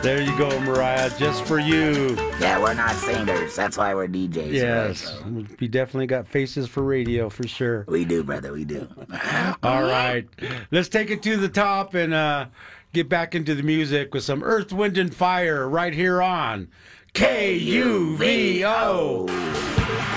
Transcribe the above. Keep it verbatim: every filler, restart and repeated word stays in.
There you go, Mariah, just for you. Yeah, we're not singers. That's why we're D Js. Yes, right? So we definitely got faces for radio for sure. we do, brother. We do. All right, let's take it to the top and uh, get back into the music with some Earth, Wind, and Fire right here on K U V O.